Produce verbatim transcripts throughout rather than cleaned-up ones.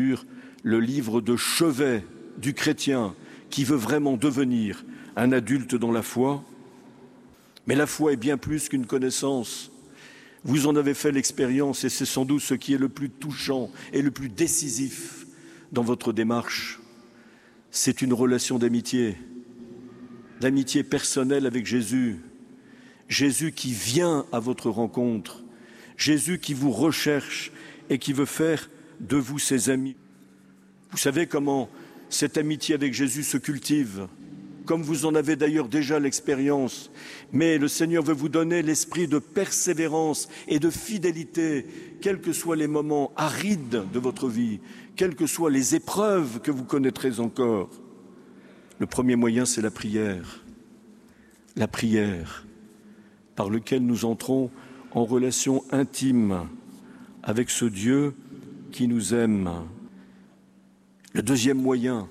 le livre de chevet du chrétien qui veut vraiment devenir un adulte dans la foi. Mais la foi est bien plus qu'une connaissance. Vous en avez fait l'expérience et c'est sans doute ce qui est le plus touchant et le plus décisif dans votre démarche. C'est une relation d'amitié, d'amitié personnelle avec Jésus. Jésus qui vient à votre rencontre, Jésus qui vous recherche et qui veut faire de vous ses amis. Vous savez comment cette amitié avec Jésus se cultive, comme vous en avez d'ailleurs déjà l'expérience. Mais le Seigneur veut vous donner l'esprit de persévérance et de fidélité, quels que soient les moments arides de votre vie, quelles que soient les épreuves que vous connaîtrez encore. Le premier moyen, c'est la prière. La prière par laquelle nous entrons en relation intime avec ce Dieu qui nous aime. Le deuxième moyen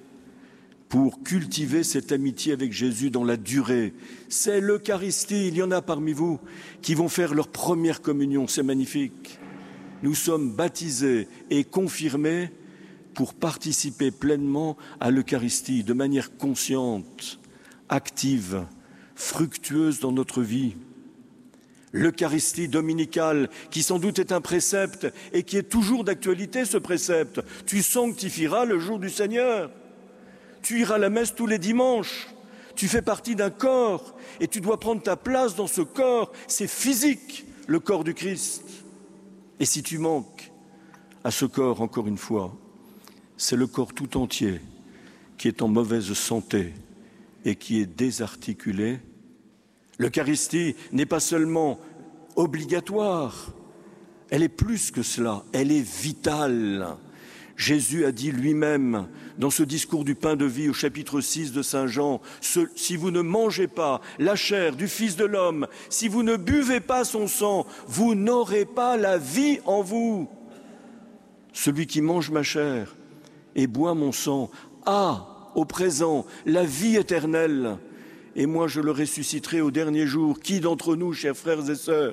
pour cultiver cette amitié avec Jésus dans la durée, c'est l'Eucharistie. Il y en a parmi vous qui vont faire leur première communion, c'est magnifique. Nous sommes baptisés et confirmés pour participer pleinement à l'Eucharistie de manière consciente, active, fructueuse dans notre vie. L'Eucharistie dominicale, qui sans doute est un précepte et qui est toujours d'actualité, ce précepte. Tu sanctifieras le jour du Seigneur. Tu iras à la messe tous les dimanches. Tu fais partie d'un corps et tu dois prendre ta place dans ce corps. C'est physique, le corps du Christ. Et si tu manques à ce corps, encore une fois, c'est le corps tout entier qui est en mauvaise santé et qui est désarticulé. L'Eucharistie n'est pas seulement obligatoire, elle est plus que cela, elle est vitale. Jésus a dit lui-même dans ce discours du pain de vie au chapitre six de Saint Jean, « Si vous ne mangez pas la chair du Fils de l'homme, si vous ne buvez pas son sang, vous n'aurez pas la vie en vous. Celui qui mange ma chair et boit mon sang a au présent la vie éternelle. Et moi je le ressusciterai au dernier jour. Qui d'entre nous, chers frères et sœurs,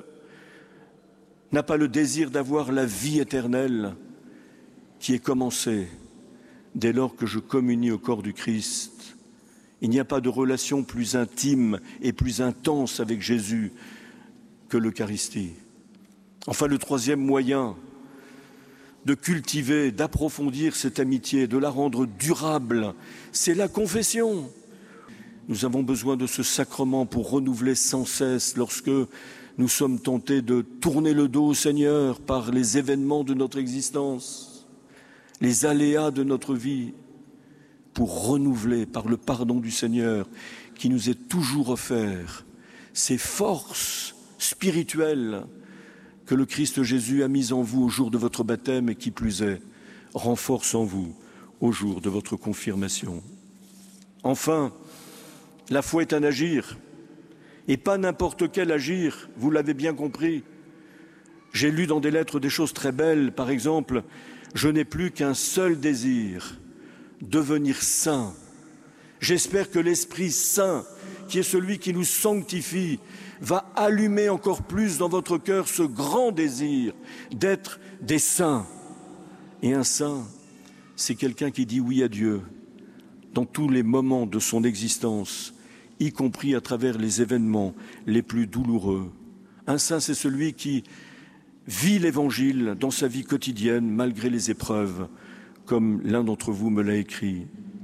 n'a pas le désir d'avoir la vie éternelle qui est commencée dès lors que je communie au corps du Christ? Il n'y a pas de relation plus intime et plus intense avec Jésus que l'Eucharistie. Enfin, le troisième moyen de cultiver, d'approfondir cette amitié, de la rendre durable, c'est la confession. Nous avons besoin de ce sacrement pour renouveler sans cesse lorsque nous sommes tentés de tourner le dos au Seigneur par les événements de notre existence, les aléas de notre vie, pour renouveler par le pardon du Seigneur qui nous est toujours offert ces forces spirituelles que le Christ Jésus a mises en vous au jour de votre baptême et qui plus est, renforce en vous au jour de votre confirmation. Enfin, la foi est un agir, et pas n'importe quel agir, vous l'avez bien compris. J'ai lu dans des lettres des choses très belles, par exemple, je n'ai plus qu'un seul désir, devenir saint. J'espère que l'Esprit Saint, qui est celui qui nous sanctifie, va allumer encore plus dans votre cœur ce grand désir d'être des saints. Et un saint, c'est quelqu'un qui dit oui à Dieu dans tous les moments de son existence, y compris à travers les événements les plus douloureux. Un saint, c'est celui qui vit l'Évangile dans sa vie quotidienne, malgré les épreuves, comme l'un d'entre vous me l'a écrit.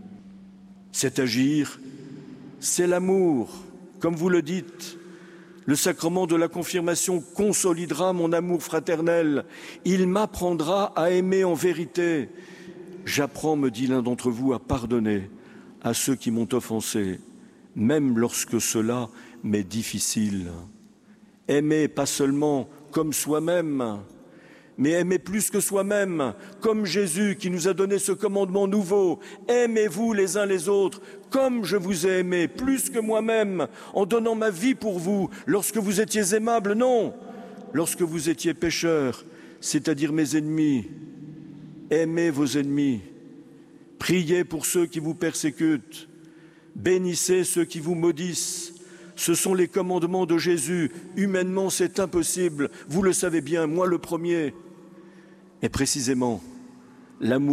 Cet agir, c'est l'amour. Comme vous le dites, le sacrement de la confirmation consolidera mon amour fraternel. Il m'apprendra à aimer en vérité. J'apprends, me dit l'un d'entre vous, à pardonner à ceux qui m'ont offensé, même lorsque cela m'est difficile. Aimer pas seulement comme soi-même, mais aimer plus que soi-même, comme Jésus qui nous a donné ce commandement nouveau. Aimez-vous les uns les autres, comme je vous ai aimé, plus que moi-même, en donnant ma vie pour vous, lorsque vous étiez aimables, non, lorsque vous étiez pécheurs, c'est-à-dire mes ennemis. Aimez vos ennemis, priez pour ceux qui vous persécutent, bénissez ceux qui vous maudissent. Ce sont les commandements de Jésus. Humainement, c'est impossible. Vous le savez bien, moi le premier. Et précisément, l'amour